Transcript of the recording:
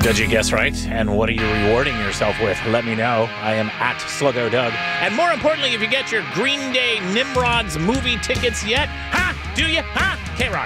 Did you guess right? And what are you rewarding yourself with? Let me know. I am at Sluggo Doug. And more importantly, if you get your Green Day Nimrods movie tickets yet, do you? K-Rock.